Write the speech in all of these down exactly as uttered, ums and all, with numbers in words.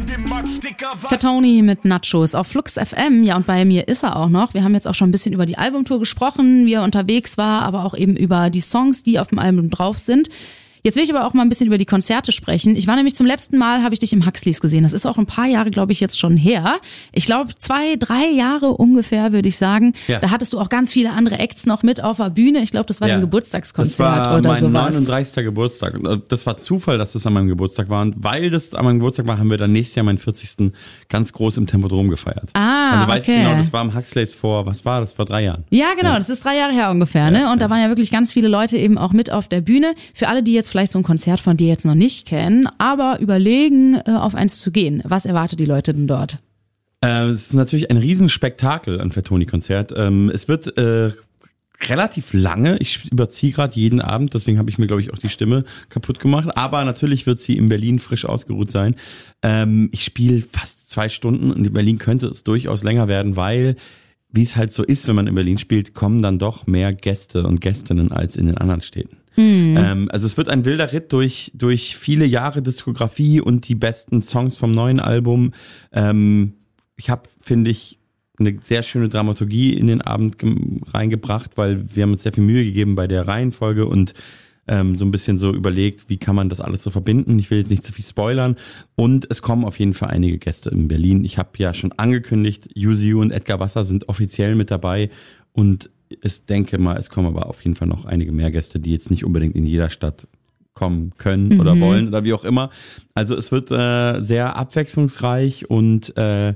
Fatoni mit Nachos auf Flux F M. Ja, und bei mir ist er auch noch. Wir haben jetzt auch schon ein bisschen über die Albumtour gesprochen, wie er unterwegs war, aber auch eben über die Songs, die auf dem Album drauf sind. Jetzt will ich aber auch mal ein bisschen über die Konzerte sprechen. Ich war nämlich zum letzten Mal, habe ich dich im Huxleys gesehen. Das ist auch ein paar Jahre, glaube ich, jetzt schon her. Ich glaube, zwei, drei Jahre ungefähr, würde ich sagen. Ja. Da hattest du auch ganz viele andere Acts noch mit auf der Bühne. Ich glaube, das war ja. dein Geburtstagskonzert oder sowas. Das war mein neununddreißigster Geburtstag. Das war Zufall, dass das an meinem Geburtstag war. Und weil das an meinem Geburtstag war, haben wir dann nächstes Jahr meinen vierzigsten ganz groß im Tempodrom gefeiert. Ah, also weißt okay. du genau, das war im Huxleys vor, was war das, vor drei Jahren? Ja, genau, ja. das ist drei Jahre her ungefähr. Ne? Und ja. da waren ja wirklich ganz viele Leute eben auch mit auf der Bühne. Für alle, die jetzt vielleicht so ein Konzert von dir jetzt noch nicht kennen, aber überlegen, äh, auf eins zu gehen. Was erwartet die Leute denn dort? Äh, es ist natürlich ein Riesenspektakel, ein Fatoni-Konzert. Ähm, es wird äh, relativ lange. Ich überziehe gerade jeden Abend, deswegen habe ich mir, glaube ich, auch die Stimme kaputt gemacht. Aber natürlich wird sie in Berlin frisch ausgeruht sein. Ähm, ich spiele fast zwei Stunden und in Berlin könnte es durchaus länger werden, weil, wie es halt so ist, wenn man in Berlin spielt, kommen dann doch mehr Gäste und Gästinnen als in den anderen Städten. Mhm. Ähm, also es wird ein wilder Ritt durch durch viele Jahre Diskografie und die besten Songs vom neuen Album. Ähm, ich habe, finde ich, eine sehr schöne Dramaturgie in den Abend ge- reingebracht, weil wir haben uns sehr viel Mühe gegeben bei der Reihenfolge und ähm, so ein bisschen so überlegt, wie kann man das alles so verbinden. Ich will jetzt nicht zu viel spoilern. Und es kommen auf jeden Fall einige Gäste in Berlin. Ich habe ja schon angekündigt, Yuziu und Edgar Wasser sind offiziell mit dabei und ich denke mal, es kommen aber auf jeden Fall noch einige mehr Gäste, die jetzt nicht unbedingt in jeder Stadt kommen können mhm. oder wollen oder wie auch immer. Also es wird äh, sehr abwechslungsreich und äh,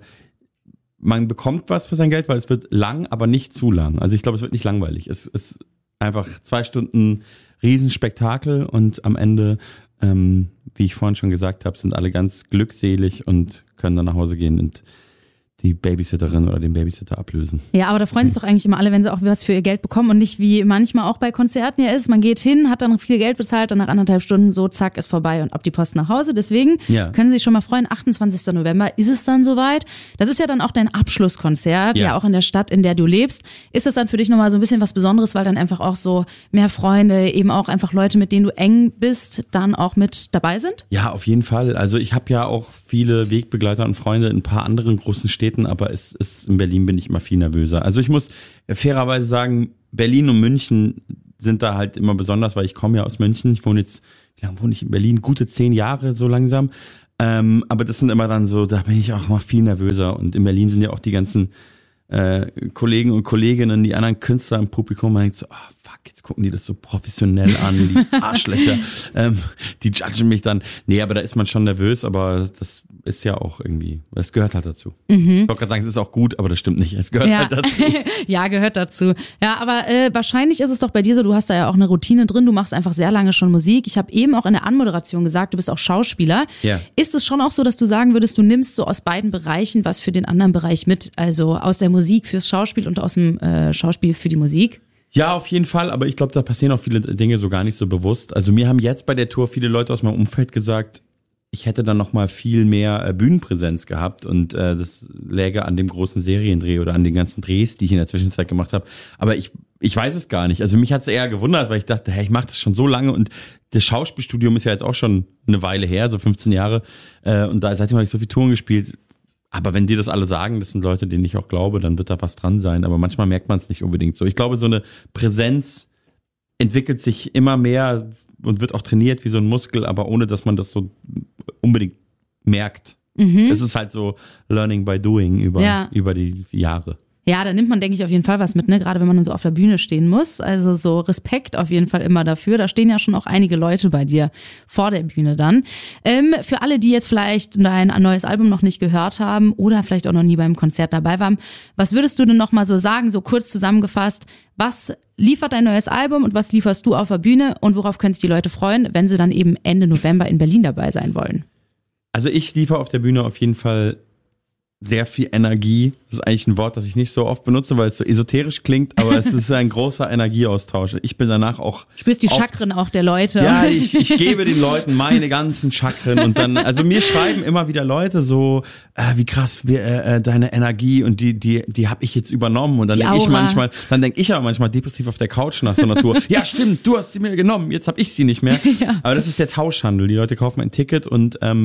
man bekommt was für sein Geld, weil es wird lang, aber nicht zu lang. Also ich glaube, es wird nicht langweilig. Es ist einfach zwei Stunden Riesenspektakel und am Ende, ähm, wie ich vorhin schon gesagt habe, sind alle ganz glückselig und können dann nach Hause gehen und die Babysitterin oder den Babysitter ablösen. Ja, aber da freuen sich doch eigentlich immer alle, wenn sie auch was für ihr Geld bekommen und nicht wie manchmal auch bei Konzerten ja ist. Man geht hin, hat dann viel Geld bezahlt und nach anderthalb Stunden so zack ist vorbei und ab die Post nach Hause. Deswegen ja. können Sie sich schon mal freuen, achtundzwanzigsten November ist es dann soweit. Das ist ja dann auch dein Abschlusskonzert, ja. ja auch in der Stadt, in der du lebst. Ist das dann für dich nochmal so ein bisschen was Besonderes, weil dann einfach auch so mehr Freunde, eben auch einfach Leute, mit denen du eng bist, dann auch mit dabei sind? Ja, auf jeden Fall. Also ich habe ja auch viele Wegbegleiter und Freunde in ein paar anderen großen Städten, aber es ist, in Berlin bin ich immer viel nervöser. Also ich muss fairerweise sagen, Berlin und München sind da halt immer besonders, weil ich komme ja aus München. Ich wohne jetzt, wie lange wohne ich in Berlin? Gute zehn Jahre so langsam. Ähm, aber das sind immer dann so, da bin ich auch immer viel nervöser. Und in Berlin sind ja auch die ganzen äh, Kollegen und Kolleginnen, die anderen Künstler im Publikum. Man denkt so, oh, fuck, jetzt gucken die das so professionell an, die Arschlöcher. ähm, die judgen mich dann. Nee, aber da ist man schon nervös, aber das ist ja auch irgendwie, es gehört halt dazu. Mhm. Ich wollte gerade sagen, es ist auch gut, aber das stimmt nicht. Es gehört ja. halt dazu. Ja, gehört dazu. Ja, aber äh, wahrscheinlich ist es doch bei dir so, du hast da ja auch eine Routine drin, du machst einfach sehr lange schon Musik. Ich habe eben auch in der Anmoderation gesagt, du bist auch Schauspieler. Ja. Ist es schon auch so, dass du sagen würdest, du nimmst so aus beiden Bereichen was für den anderen Bereich mit? Also aus der Musik fürs Schauspiel und aus dem äh, Schauspiel für die Musik? Ja, auf jeden Fall, aber ich glaube, da passieren auch viele Dinge so gar nicht so bewusst. Also mir haben jetzt bei der Tour viele Leute aus meinem Umfeld gesagt, ich hätte dann noch mal viel mehr äh, Bühnenpräsenz gehabt und äh, das läge an dem großen Seriendreh oder an den ganzen Drehs, die ich in der Zwischenzeit gemacht habe. Aber ich ich weiß es gar nicht. Also mich hat es eher gewundert, weil ich dachte, hey, ich mache das schon so lange und das Schauspielstudium ist ja jetzt auch schon eine Weile her, so fünfzehn Jahre. Äh, und da seitdem habe ich so viel Touren gespielt. Aber wenn dir das alle sagen, das sind Leute, denen ich auch glaube, dann wird da was dran sein. Aber manchmal merkt man es nicht unbedingt so. Ich glaube, so eine Präsenz entwickelt sich immer mehr und wird auch trainiert wie so ein Muskel, aber ohne, dass man das so unbedingt merkt. Mhm. Es ist halt so Learning by Doing über, ja. über die Jahre. Ja, da nimmt man, denke ich, auf jeden Fall was mit, ne? Gerade wenn man dann so auf der Bühne stehen muss. Also so Respekt auf jeden Fall immer dafür. Da stehen ja schon auch einige Leute bei dir vor der Bühne dann. Ähm, für alle, die jetzt vielleicht dein neues Album noch nicht gehört haben oder vielleicht auch noch nie beim Konzert dabei waren, was würdest du denn noch mal so sagen, so kurz zusammengefasst, was liefert dein neues Album und was lieferst du auf der Bühne und worauf können sich die Leute freuen, wenn sie dann eben Ende November in Berlin dabei sein wollen? Also ich liefere auf der Bühne auf jeden Fall sehr viel Energie. Das ist eigentlich ein Wort, das ich nicht so oft benutze, weil es so esoterisch klingt, aber es ist ein großer Energieaustausch. Ich bin danach auch... Spürst die Chakren auch der Leute. Ja, ich, ich gebe den Leuten meine ganzen Chakren und dann, also mir schreiben immer wieder Leute so, äh, wie krass, wie, äh, deine Energie und die, die, die habe ich jetzt übernommen und dann denke ich manchmal, dann denke ich aber manchmal depressiv auf der Couch nach so einer Tour. Ja, stimmt, du hast sie mir genommen, jetzt habe ich sie nicht mehr. Ja. Aber das ist der Tauschhandel. Die Leute kaufen ein Ticket und ähm,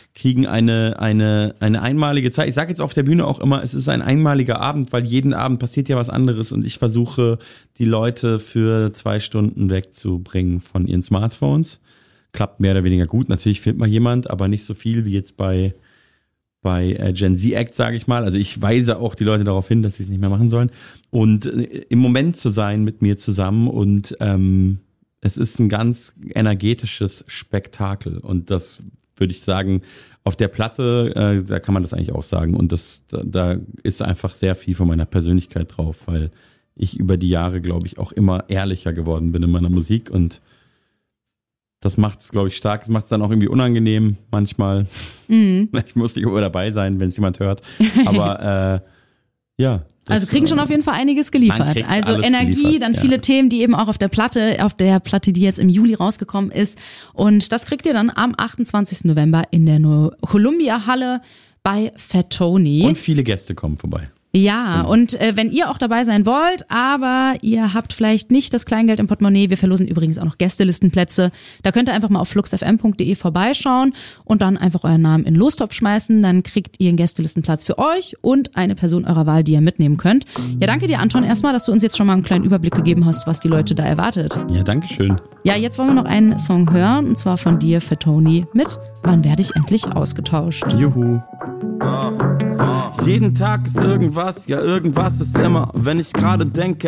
kriegen eine, eine, eine einmalige Zeit. Ich sage jetzt auf der Bühne auch immer, es ist ein einmaliger Abend, weil jeden Abend passiert ja was anderes und ich versuche, die Leute für zwei Stunden wegzubringen von ihren Smartphones. Klappt mehr oder weniger gut. Natürlich findet mal jemand, aber nicht so viel wie jetzt bei, bei äh, Gen Z Act, sage ich mal. Also ich weise auch die Leute darauf hin, dass sie es nicht mehr machen sollen. Und äh, im Moment zu sein mit mir zusammen und ähm, es ist ein ganz energetisches Spektakel und das würde ich sagen, auf der Platte, äh, da kann man das eigentlich auch sagen und das, da, da ist einfach sehr viel von meiner Persönlichkeit drauf, weil ich über die Jahre, glaube ich, auch immer ehrlicher geworden bin in meiner Musik und das macht es, glaube ich, stark. Das macht es dann auch irgendwie unangenehm manchmal. Mhm. Ich muss nicht immer dabei sein, wenn es jemand hört, aber äh, ja. Also kriegen schon auf jeden Fall einiges geliefert. Also Energie, geliefert, dann ja. viele Themen, die eben auch auf der Platte, auf der Platte, die jetzt im Juli rausgekommen ist. Und das kriegt ihr dann am achtundzwanzigsten November in der Columbia Halle bei Fat Tony. Und viele Gäste kommen vorbei. Ja, genau. Und äh, wenn ihr auch dabei sein wollt, aber ihr habt vielleicht nicht das Kleingeld im Portemonnaie, wir verlosen übrigens auch noch Gästelistenplätze, da könnt ihr einfach mal auf flux f m punkt d e vorbeischauen und dann einfach euren Namen in den Lostopf schmeißen, dann kriegt ihr einen Gästelistenplatz für euch und eine Person eurer Wahl, die ihr mitnehmen könnt. Ja, danke dir, Anton, erstmal, dass du uns jetzt schon mal einen kleinen Überblick gegeben hast, was die Leute da erwartet. Ja, danke schön. Ja, jetzt wollen wir noch einen Song hören, und zwar von dir, Fat Tony, mit Wann werde ich endlich ausgetauscht? Juhu. Jeden Tag ist irgendwas, ja irgendwas ist immer. Wenn ich gerade denke,